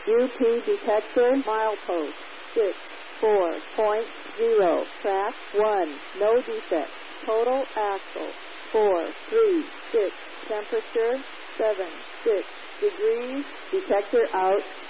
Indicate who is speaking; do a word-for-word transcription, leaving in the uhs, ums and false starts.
Speaker 1: U P detector, milepost, six four point zero, track one, no defect. Total axle, four three six, temperature, seven six degrees, detector out.